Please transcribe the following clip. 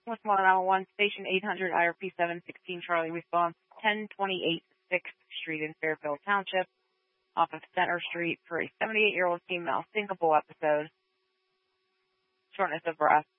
Westmoreland 911, Station 800, IRP 716, Charlie, response 1028 6th Street in Fairfield Township, off of Center Street for a 78-year-old female syncopal episode, shortness of breath,